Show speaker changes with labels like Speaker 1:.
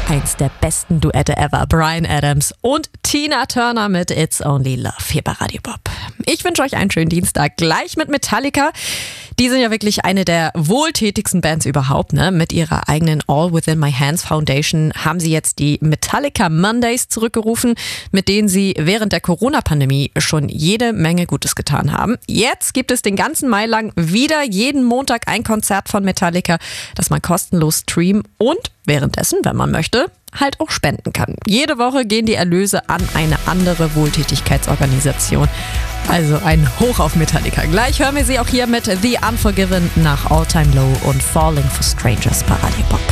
Speaker 1: Eins der besten Duette ever. Bryan Adams und Tina Turner mit It's Only Love hier bei Radio Bob. Ich wünsche euch einen schönen Dienstag. Gleich mit Metallica. Die sind ja wirklich eine der wohltätigsten Bands überhaupt, ne? Mit ihrer eigenen All Within My Hands Foundation haben sie jetzt die Metallica Mondays zurückgerufen, mit denen sie während der Corona-Pandemie schon jede Menge Gutes getan haben. Jetzt gibt es den ganzen Mai lang wieder jeden Montag ein Konzert von Metallica, das man kostenlos streamen und währenddessen, wenn man möchte, halt auch spenden kann. Jede Woche gehen die Erlöse an eine andere Wohltätigkeitsorganisation. Also ein Hoch auf Metallica. Gleich hören wir sie auch hier mit The Unforgiven nach All Time Low und Falling for Strangers bei Radio Bob.